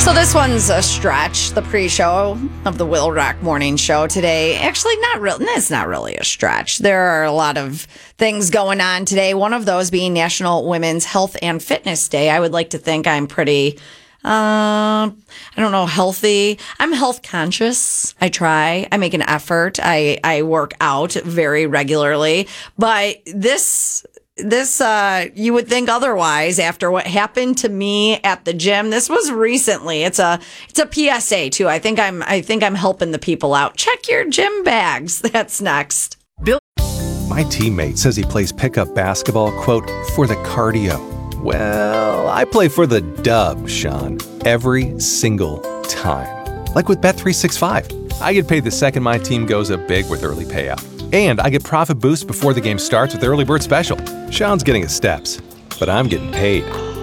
So this one's a stretch, the pre-show of the Will Rock Morning Show today. Actually, it's not really a stretch. There are a lot of things going on today. One of those being National Women's Health and Fitness Day. I would like to think I'm pretty, healthy. I'm health conscious. I try. I make an effort. I work out very regularly. But this you would think otherwise after what happened to me at the gym. This was recently. It's a PSA too. I think I'm helping the people out. Check your gym bags. That's next. My teammate says he plays pickup basketball, quote, for the cardio. Well, I play for the dub, Sean, every single time. Like with Bet365. I get paid the second my team goes up big with early payout. And I get profit boosts before the game starts with Early Bird Special. Sean's getting his steps, but I'm getting paid.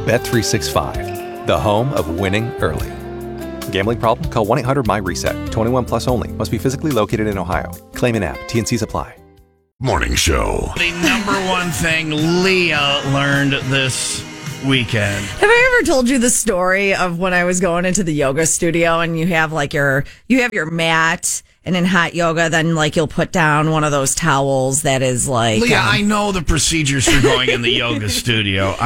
Bet365, the home of winning early. Gambling problem? Call 1-800-MY-RESET. 21 plus only. Must be physically located in Ohio. Claim an app. T&Cs apply. Morning Show. The number one thing Leah learned this weekend. Have I ever told you the story of when I was going into the yoga studio and you have your mat? And in hot yoga, then you'll put down one of those towels that is like. Leah, I know the procedures for going in the yoga studio.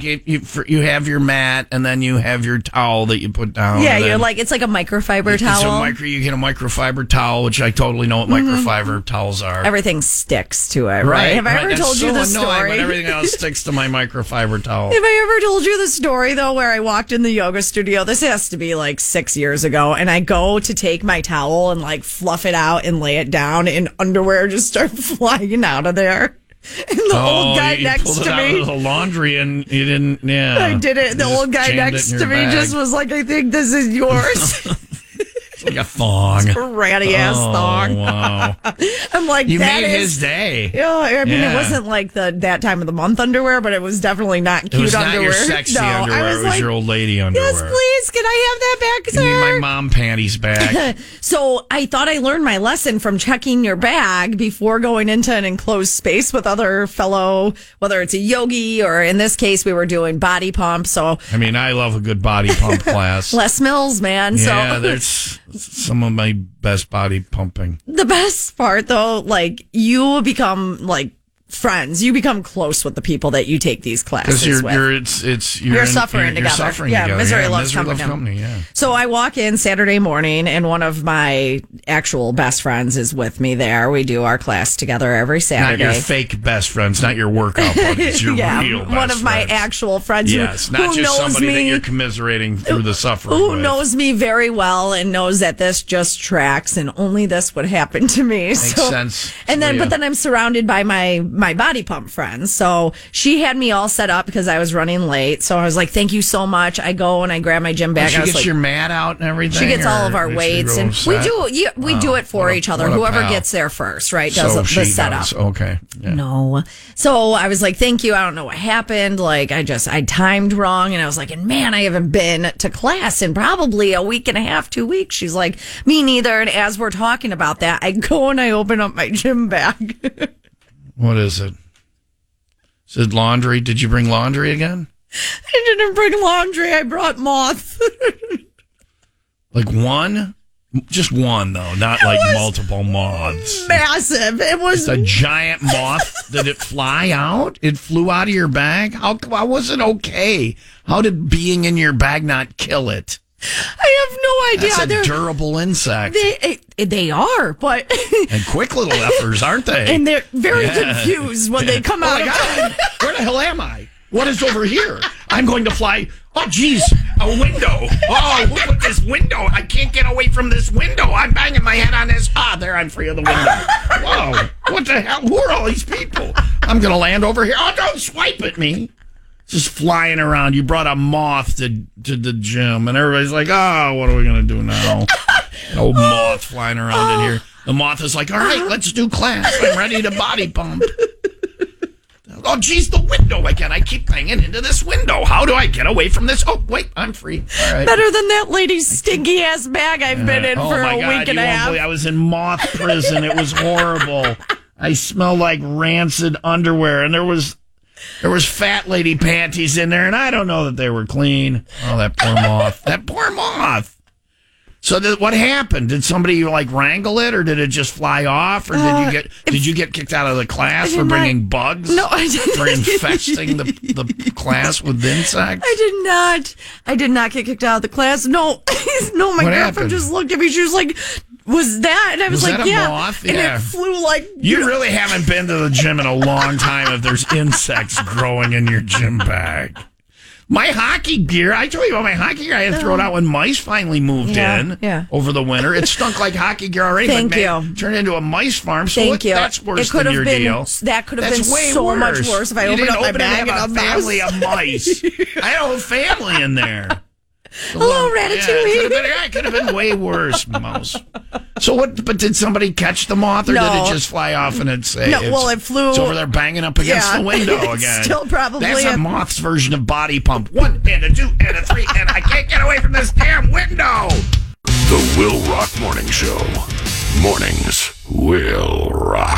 You have your mat, and then you have your towel that you put down. Yeah, it's like a microfiber towel. You get a microfiber towel, which I totally know what microfiber towels are. Everything sticks to it, right? Have I ever told you the story? But everything else sticks to my microfiber towel. Have I ever told you the story though, where I walked in the yoga studio? This has to be 6 years ago, and I go to take my towel and fluff it out and lay it down, and underwear just start flying out of there. And the old guy next to me out of the laundry, and you didn't. Yeah, I did it. The old guy next to me just was like, "I think this is yours." Like a thong. Ratty ass thong. Wow. I'm like, you made his day. Yeah, I mean, it wasn't that time of the month underwear, but it was definitely not cute underwear. It was not your sexy underwear. It was your old lady underwear. Yes, please. Can I have that back, sir? Give me my mom panties back. So I thought I learned my lesson from checking your bag before going into an enclosed space with other fellow, whether it's a yogi or in this case, we were doing body pump. So I mean, I love a good body pump class. Les Mills, man. Yeah, there's some of my best body pumping. The best part, though, you become friends. You become close with the people that you take these classes with. You're suffering together. You're suffering together. Misery loves company. Yeah. So I walk in Saturday morning, and one of my actual best friends is with me there. We do our class together every Saturday. Not your fake best friends, not your workout buddies. Your real best one of my friends. Actual friends. Yes, who not just knows somebody me, that you're commiserating through the suffering who with. knows me very well and knows that this just tracks, and only this would happen to me. Makes sense. And then, but then I'm surrounded by my body pump friends. So she had me all set up because I was running late. So I was like, "Thank you so much." I go and I grab my gym bag. She gets your mat out and everything. She gets all of our weights, and we do it for each other. Whoever gets there first, right? Does the setup. Does. Okay. Yeah. No. So I was like, "Thank you." I don't know what happened. I timed wrong, and I was like, "And man, I haven't been to class in probably a week and a half, 2 weeks." She's like, "Me neither." And as we're talking about that, I go and I open up my gym bag. What is it? Is it laundry? Did you bring laundry again? I didn't bring laundry. I brought moth. One? Just one, though, not multiple moths. Massive. It was a giant moth. Did it fly out? It flew out of your bag? How was it okay? How did being in your bag not kill it? I have no idea. That's a durable insect. They are, but and quick little effers, aren't they? And they're very confused when they come out. Where the hell am I? What is over here? I'm going to fly. Oh, geez, a window. Oh, look at this window. I can't get away from this window. I'm banging my head on this. There, I'm free of the window. Whoa, what the hell? Who are all these people? I'm going to land over here. Oh, don't swipe at me. Just flying around. You brought a moth to the gym, and everybody's like, "Oh, what are we going to do now?" An old moth flying around in here. The moth is like, "All right, let's do class. I'm ready to body pump." Oh, geez, the window again. I keep banging into this window. How do I get away from this? Oh, wait, I'm free. All right. Better than that lady's stinky-ass bag I've been in for a week and a half. I was in moth prison. It was horrible. I smelled like rancid underwear, and there was There was fat lady panties in there, and I don't know that they were clean. Oh, that poor moth. That poor moth. So what happened? Did somebody wrangle it, or did it just fly off, or did you get kicked out of the class for bringing bugs? No, I didn't. For infesting the class with insects? I did not get kicked out of the class. No, no. My girlfriend just looked at me. She was like, "Was that?" And I was like, that a "Yeah." moth? And Yeah. it flew like. You really haven't been to the gym in a long time if there's insects growing in your gym bag. My hockey gear, I told you about my hockey gear. I had to throw it out when mice finally moved in over the winter. It stunk like hockey gear already. Thank you. Turned into a mice farm. So that's worse than your deal. That could have been way so much worse if I opened up my bag and a family of mice. I had a whole family in there. Hello, Ratatouille. It could have been way worse, mouse. So what? But did somebody catch the moth, or did it just fly off and it flew? It's over there banging up against the window again. Still probably that's a moth's version of body pump. 1 and a 2 and a 3, and I can't get away from this damn window. The Will Rock Morning Show. Mornings will rock.